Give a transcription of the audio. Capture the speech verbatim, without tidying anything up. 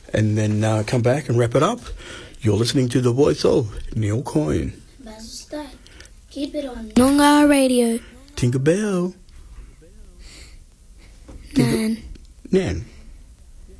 and then uh, come back and wrap it up. You're listening to the voice of Neil Coyne. Keep it on Noongar Radio. Tinkerbell. Nan. Nan.